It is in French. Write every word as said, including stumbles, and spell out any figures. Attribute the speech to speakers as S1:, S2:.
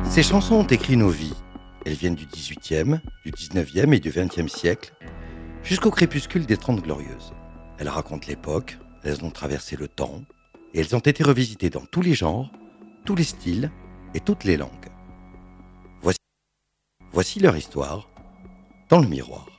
S1: Ces chansons ont écrit nos vies. Elles viennent du dix-huitième, du dix-neuvième et du vingtième siècle, jusqu'au crépuscule des Trente Glorieuses. Elles racontent l'époque, elles ont traversé le temps, et elles ont été revisitées dans tous les genres, tous les styles et toutes les langues. Voici, voici leur histoire dans le miroir.